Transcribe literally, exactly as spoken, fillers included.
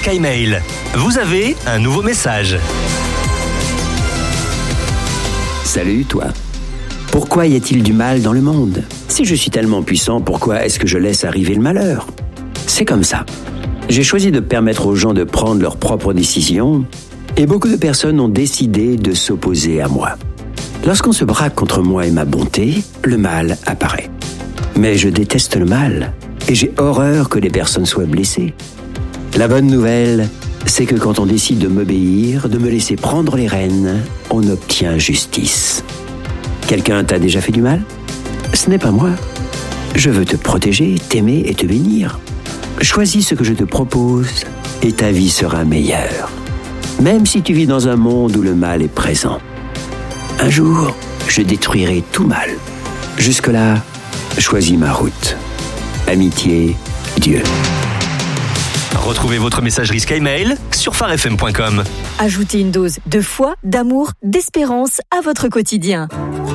SkyMail. Vous avez un nouveau message. Salut toi. Pourquoi y a-t-il du mal dans le monde ? Si je suis tellement puissant, pourquoi est-ce que je laisse arriver le malheur ? C'est comme ça. J'ai choisi de permettre aux gens de prendre leurs propres décisions et beaucoup de personnes ont décidé de s'opposer à moi. Lorsqu'on se braque contre moi et ma bonté, le mal apparaît. Mais je déteste le mal et j'ai horreur que les personnes soient blessées. La bonne nouvelle, c'est que quand on décide de m'obéir, de me laisser prendre les rênes, on obtient justice. Quelqu'un t'a déjà fait du mal ? Ce n'est pas moi. Je veux te protéger, t'aimer et te bénir. Choisis ce que je te propose et ta vie sera meilleure. Même si tu vis dans un monde où le mal est présent. Un jour, je détruirai tout mal. Jusque-là, choisis ma route. Amitié, Dieu. Retrouvez votre messagerie SkyMail sur phare f m point com. Ajoutez une dose de foi, d'amour, d'espérance à votre quotidien.